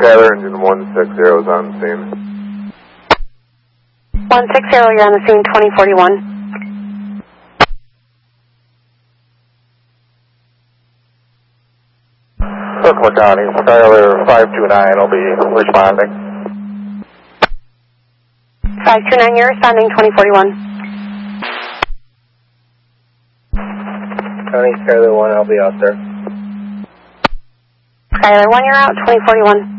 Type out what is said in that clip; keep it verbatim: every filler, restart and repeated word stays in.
Skyler, engine one six zero is on the scene. one six zero, you're on the scene, twenty forty-one. Circle County, Skyler five two nine will be responding. five two nine, you're responding, twenty forty-one. County, Skyler one, I'll be out there. Skyler one, you're out, twenty forty-one.